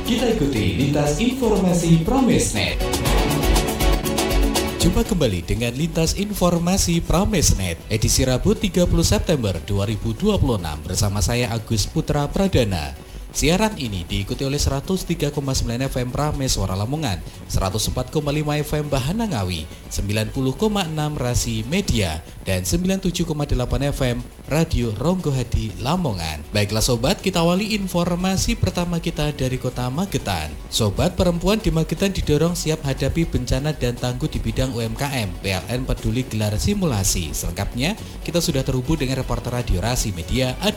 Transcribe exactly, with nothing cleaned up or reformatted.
Kita ikuti lintas informasi Pramesnet. Jumpa kembali dengan Lintas Informasi Pramesnet edisi Rabu tiga puluh September dua ribu dua puluh enam bersama saya Agus Putra Pradana. Siaran ini diikuti oleh seratus tiga koma sembilan F M Prames Suara Lamongan, seratus empat koma lima F M Bahana Ngawi, sembilan puluh koma enam Rasi Media, dan sembilan puluh tujuh koma delapan F M Radio Ronggo Hadi Lamongan. Baiklah sobat, kita awali informasi pertama kita dari kota Magetan. Sobat, perempuan di Magetan didorong siap hadapi bencana dan tangguh di bidang U M K M. P L N peduli gelar simulasi. Selengkapnya, kita sudah terhubung dengan reporter Radio Rasi Media.